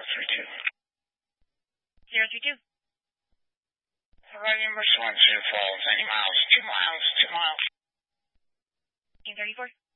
032. 032. Right number 1 Sioux Falls, any miles? 2 miles, 2 miles. Team 34.